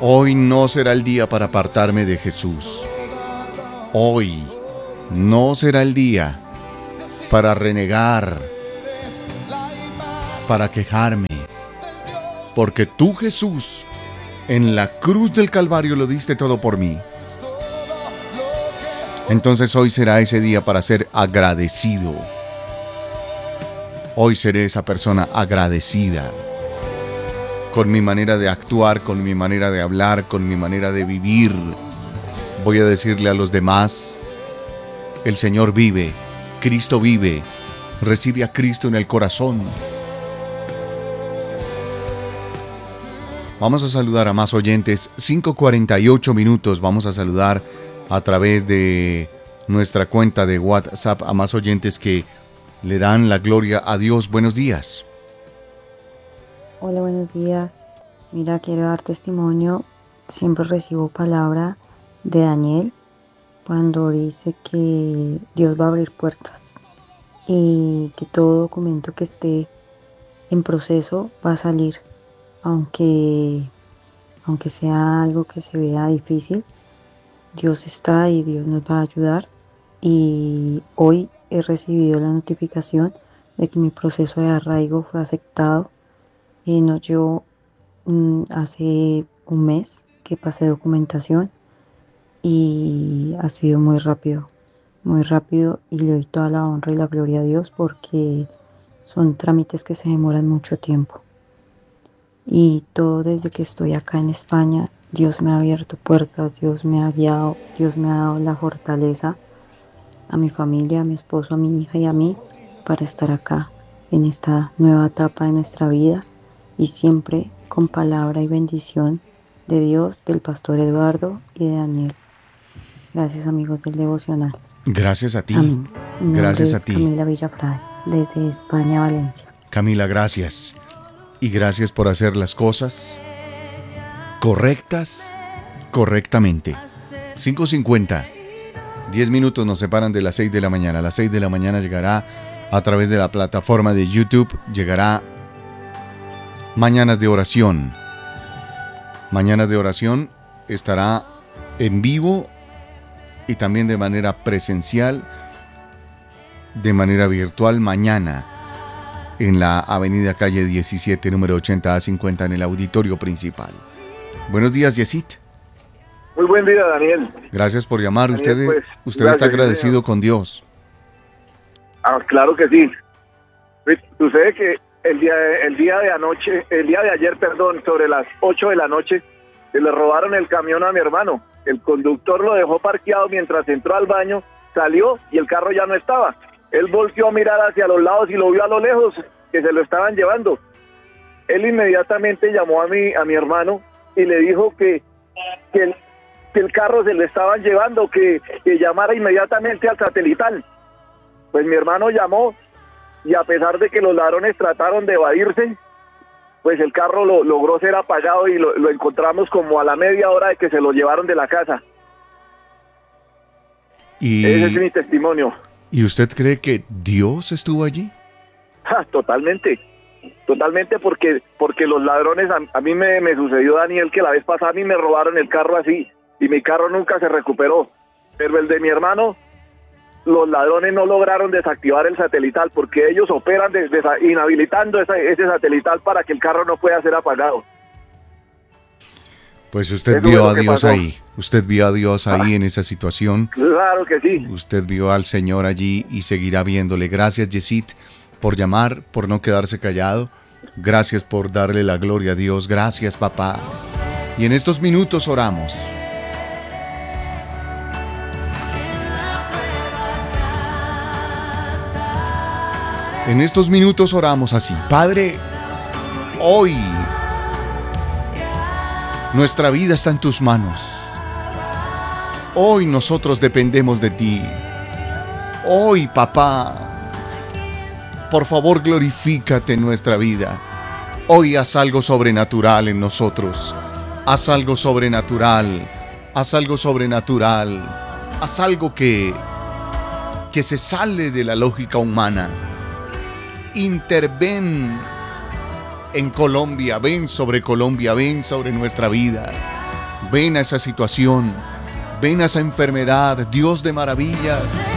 Hoy no será el día para apartarme de Jesús. Hoy no será el día para renegar, para quejarme, porque tú, Jesús, en la cruz del Calvario lo diste todo por mí. Entonces hoy será ese día para ser agradecido. Hoy seré esa persona agradecida con mi manera de actuar, con mi manera de hablar, con mi manera de vivir. Voy a decirle a los demás: el Señor vive, Cristo vive, recibe a Cristo en el corazón. Vamos a saludar a más oyentes, 5:48 minutos, vamos a saludar a través de nuestra cuenta de WhatsApp a más oyentes que le dan la gloria a Dios. Buenos días. Hola, buenos días. Mira, quiero dar testimonio. Siempre recibo palabra de Daniel cuando dice que Dios va a abrir puertas y que todo documento que esté en proceso va a salir, aunque sea algo que se vea difícil. Dios está y Dios nos va a ayudar. Y hoy he recibido la notificación de que mi proceso de arraigo fue aceptado. Nos llevó hace un mes que pasé documentación y ha sido muy rápido y le doy toda la honra y la gloria a Dios porque son trámites que se demoran mucho tiempo. Y todo desde que estoy acá en España, Dios me ha abierto puertas, Dios me ha guiado, Dios me ha dado la fortaleza a mi familia, a mi esposo, a mi hija y a mí para estar acá en esta nueva etapa de nuestra vida y siempre con palabra y bendición de Dios, del pastor Eduardo y de Daniel. Gracias, amigos del devocional. Gracias a ti. Amén. Mi Gracias nombre a es ti. Camila Villafrade, desde España, Valencia. Camila, gracias. Y gracias por hacer las cosas correctamente. 5:50. 10 minutos nos separan de las 6 de la mañana. A las 6 de la mañana llegará a través de la plataforma de YouTube, llegará Mañanas de Oración. Mañanas de Oración estará en vivo y también de manera presencial, de manera virtual mañana en la avenida calle 17, número 80A50 en el auditorio principal. Buenos días, Yesit. Muy buen día, Daniel. Gracias por llamar. Daniel, Usted gracias, está agradecido señor. con Dios. Claro que sí. Sucede que el día de ayer, sobre las 8 de la noche, se le robaron el camión a mi hermano. El conductor lo dejó parqueado mientras entró al baño, salió y el carro ya no estaba. Él volteó a mirar hacia los lados y lo vio a lo lejos, que se lo estaban llevando. Él inmediatamente llamó a mi hermano y le dijo que el carro se lo estaban llevando, que llamara inmediatamente al satelital. Pues mi hermano llamó y a pesar de que los ladrones trataron de evadirse, pues el carro logró ser apagado y lo encontramos como a la media hora de que se lo llevaron de la casa. Ese es mi testimonio. ¿Y usted cree que Dios estuvo allí? Totalmente porque los ladrones, a mí me sucedió, Daniel, que la vez pasada a mí me robaron el carro así y mi carro nunca se recuperó, pero el de mi hermano, los ladrones no lograron desactivar el satelital porque ellos operan inhabilitando ese satelital para que el carro no pueda ser apagado. Pues usted Eso vio es a lo que Dios pasó. ahí. Usted vio a Dios ahí en esa situación. Claro que sí. Usted vio al Señor allí y seguirá viéndole. Gracias, Yesit, por llamar, por no quedarse callado. Gracias por darle la gloria a Dios. Gracias, papá. Y en estos minutos oramos. En estos minutos oramos así. Padre, hoy nuestra vida está en tus manos. Hoy nosotros dependemos de ti. Hoy, papá, por favor, glorifícate en nuestra vida. Hoy haz algo sobrenatural en nosotros. Haz algo sobrenatural. Haz algo sobrenatural. Haz algo que se sale de la lógica humana. Interven en Colombia, ven sobre nuestra vida. ven a esa situación, ven a esa enfermedad, Dios de maravillas.